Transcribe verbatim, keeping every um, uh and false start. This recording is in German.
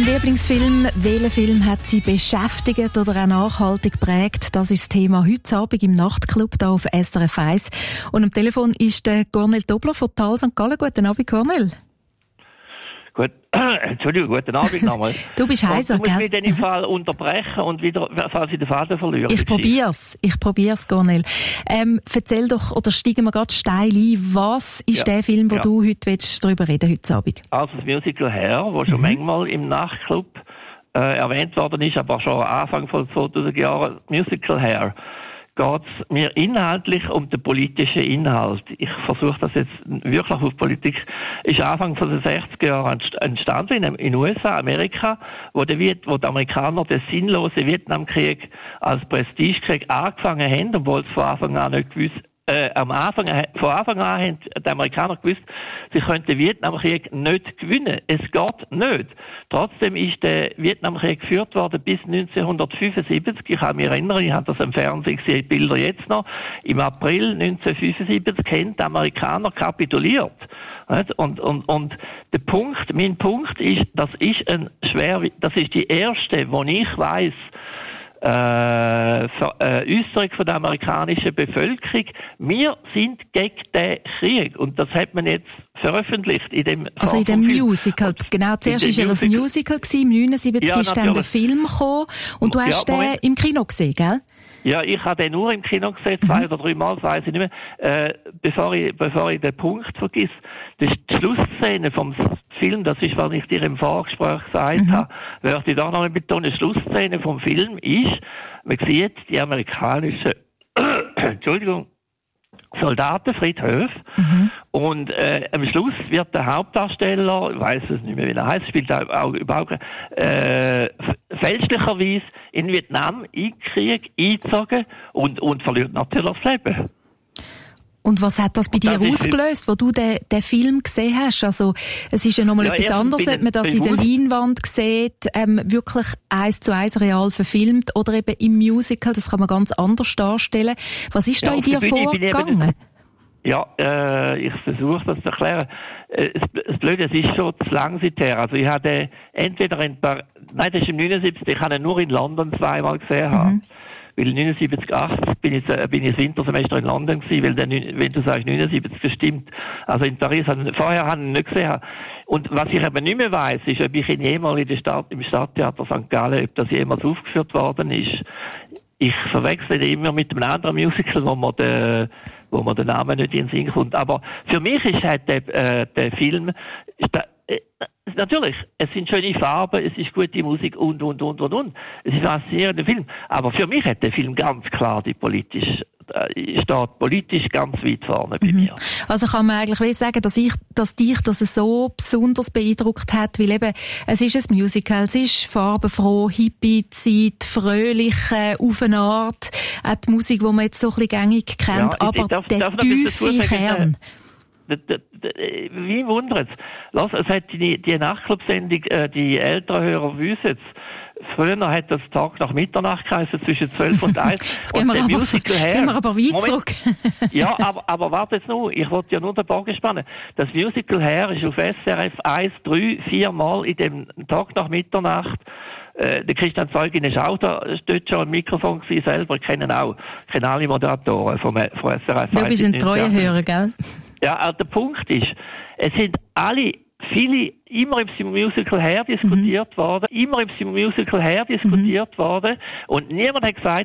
Lieblingsfilm, welcher Film hat Sie beschäftigt oder auch nachhaltig geprägt? Das ist das Thema heute Abend im Nachtclub hier auf S R F eins. Und am Telefon ist der Cornel Dobler von Tal Sankt Gallen. Guten Abend, Cornel. Gut, Entschuldigung, guten Abend nochmal. Du bist heiser, gell? Du musst gell? mich dann im Fall unterbrechen und wieder, falls ich den Faden verliere. Ich probier's, ich probier's, Cornel. Ähm, erzähl doch, oder steigen wir gerade steil ein, was ist Ja, der Film, wo ja. du heute willst, darüber reden heute Abend? Also das Musical Hair, das schon Mhm. manchmal im Nachtclub äh, erwähnt worden ist, aber schon Anfang von zweitausend Jahren, Musical Hair, geht es mir inhaltlich um den politischen Inhalt. Ich versuche das jetzt wirklich auf Politik. Ist Anfang von den sechziger Jahren entstanden in den U S A, Amerika, wo die, Viet, wo die Amerikaner den sinnlosen Vietnamkrieg als Prestigekrieg angefangen haben, obwohl es von Anfang an nicht gewusst Äh, am Anfang, von Anfang an haben die Amerikaner gewusst, sie könnten den Vietnamkrieg nicht gewinnen. Es geht nicht. Trotzdem ist der Vietnamkrieg geführt worden bis neunzehnhundertfünfundsiebzig. Ich kann mich erinnern, ich habe das im Fernsehen gesehen, die Bilder jetzt noch. Im April neunzehnhundertfünfundsiebzig haben die Amerikaner kapituliert. Und, und, und der Punkt, mein Punkt ist, das ist ein schwer, das ist die erste, wo ich weiss, Äh, für, äh, Äußerung von der amerikanischen Bevölkerung. Wir sind gegen den Krieg. Und das hat man jetzt veröffentlicht in dem Also in dem Musical. Genau, zuerst war ja das Musical gewesen, im neunundsiebzig Ja, ist dann der Film gekommen. Und du hast Ja, den Moment. im Kino gesehen, gell? Ja, ich habe den nur im Kino gesehen, zwei Mhm. oder drei Mal, weiss ich nicht mehr. Äh, bevor ich, bevor ich den Punkt vergiss, das ist die Schlussszene vom Film, das ist, was ich dir im Vorgespräch gesagt Mhm. habe, möchte ich da noch mal betonen, die Schlussszene vom Film ist, man sieht die amerikanischen, Entschuldigung, Soldatenfriedhöfe. Mhm. Und äh, am Schluss wird der Hauptdarsteller, ich weiss es nicht mehr, wie er heißt, spielt auch, auch überhaupt äh, fälschlicherweise in Vietnam in den Krieg eingezogen und, und verliert natürlich das Leben. Und was hat das bei dir das ist- ausgelöst, wo du den, den Film gesehen hast? Also, es ist ja nochmal Ja, etwas erstens anderes, bin ob man das in der bewusst- Leinwand sieht, ähm, wirklich eins zu eins real verfilmt, oder eben im Musical, das kann man ganz anders darstellen. Was ist da Ja, in auf der dir Bühne bin ich eben vorgegangen? nicht- Ja, äh, ich versuche das zu erklären. Äh, das, das Blöde, es ist schon zu lang seither. Also ich hatte entweder in Par- nein, das ist im neunundsiebzig, ich habe ihn nur in London zweimal gesehen. haben. Mhm. Weil neunundsiebzig, achtzig bin ich, äh, bin ich das Wintersemester in London gewesen, weil der, neun- wenn du sagst neunundsiebzig, das stimmt. Also in Paris, habe ich- vorher habe ich ihn nicht gesehen. Und was ich aber nicht mehr weiss, ist, ob ich ihn jemals in der Stadt, im Stadttheater Sankt Gallen, ob das jemals aufgeführt worden ist. Ich verwechsel ihn immer mit einem anderen Musical, wo man den, wo man den Namen nicht in den Sinn kommt. Aber für mich ist halt der, äh, der Film, ist der, äh, natürlich, es sind schöne Farben, es ist gute Musik und, und, und, und, und. Es ist ein faszinierender Film. Aber für mich hat der Film ganz klar die politisch, äh, steht politisch ganz weit vorne bei Mhm. mir. Also kann man eigentlich wie sagen, dass ich, dass dich das so besonders beeindruckt hat, weil eben, es ist ein Musical, es ist farbenfroh, Hippie-Zeit, fröhlich, äh, auf eine Art, auch die Musik, die man jetzt so ein bisschen gängig kennt, Ja, ich- aber ich darf- der darf noch etwas dazu tiefe sagen? Kern. D- d- d- Wie wundert es? Lass, es hat die, die Nachtclub-Sendung, äh, die älteren Hörer wissen es. Früher hat das Tag nach Mitternacht geheißen, zwischen zwölf und eins. Jetzt gehen wir, aber, gehen wir aber weit Moment. zurück. Ja, aber, aber warte jetzt noch, ich wollte ja nur den Bogen spannen. Das Musical Hair ist auf S R F eins, drei, vier Mal in dem Tag nach Mitternacht. Äh, der Christian Zeugin ist auch da, ist dort schon am Mikrofon gewesen, selber, ich kenne ihn auch. Ich kenne alle Moderatoren vom, vom S R F eins. Du bist ein treuer Hörer, gell? Ja, auch der Punkt ist, es sind alle, viele, immer im Musical her diskutiert Mhm. worden, immer im Musical her diskutiert Mhm. worden, und niemand hat gesagt,